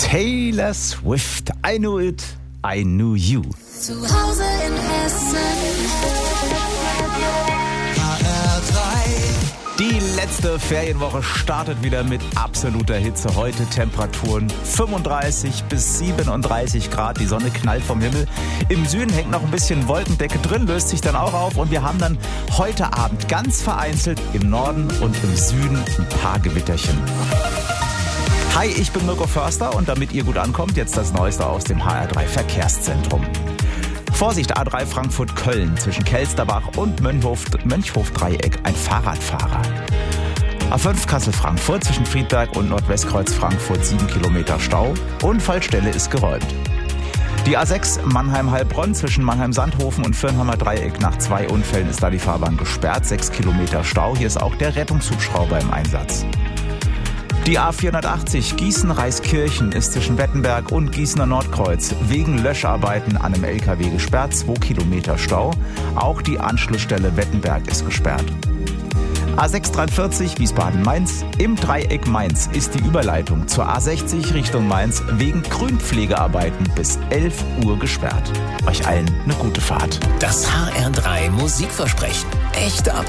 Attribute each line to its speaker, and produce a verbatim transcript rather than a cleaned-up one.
Speaker 1: Taylor Swift. I knew it, I knew you.
Speaker 2: Zu Hause in Hessen. H R drei.
Speaker 1: Die letzte Ferienwoche startet wieder mit absoluter Hitze. Heute Temperaturen fünfunddreißig bis siebenunddreißig Grad. Die Sonne knallt vom Himmel. Im Süden hängt noch ein bisschen Wolkendecke drin, löst sich dann auch auf. Und wir haben dann heute Abend ganz vereinzelt im Norden und im Süden ein paar Gewitterchen. Hi, ich bin Mirko Förster und damit ihr gut ankommt, jetzt das Neueste aus dem H R drei Verkehrszentrum. Vorsicht, A drei Frankfurt-Köln zwischen Kelsterbach und Mönchhof, Mönchhof-Dreieck, ein Fahrradfahrer. A fünf Kassel-Frankfurt zwischen Friedberg und Nordwestkreuz Frankfurt, sieben Kilometer Stau. Unfallstelle ist geräumt. Die A sechs Mannheim-Heilbronn zwischen Mannheim-Sandhofen und Firnhammer Dreieck. Nach zwei Unfällen ist da die Fahrbahn gesperrt, sechs Kilometer Stau. Hier ist auch der Rettungshubschrauber im Einsatz. Die A vierhundertachtzig Gießen-Reiskirchen ist zwischen Wettenberg und Gießener Nordkreuz wegen Löscharbeiten an einem L K W gesperrt, zwei Kilometer Stau. Auch die Anschlussstelle Wettenberg ist gesperrt. A sechshundertdreiundvierzig Wiesbaden-Mainz. Im Dreieck Mainz ist die Überleitung zur A sechzig Richtung Mainz wegen Grünpflegearbeiten bis elf Uhr gesperrt. Euch allen eine gute Fahrt.
Speaker 3: Das H R drei Musikversprechen. Echte Updates.